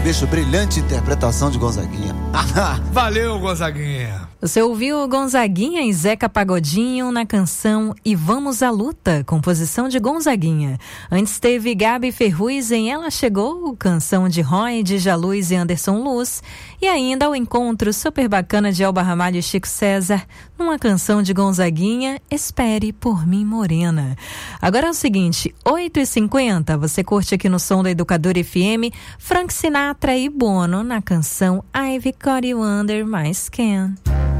Bicho, brilhante interpretação de Gonzaguinha. Valeu, Gonzaguinha. Você ouviu Gonzaguinha e Zeca Pagodinho na canção E Vamos à Luta, composição de Gonzaguinha. Antes teve Gabi Ferruz em Ela Chegou, canção de Roy, Dija Luz e Anderson Luz. E ainda o encontro super bacana de Elba Ramalho e Chico César, numa canção de Gonzaguinha, Espere por Mim Morena. Agora é o seguinte, 8h50, você curte aqui no som da Educadora FM, Frank Sinatra e Bono na canção I've Got You Under My Skin.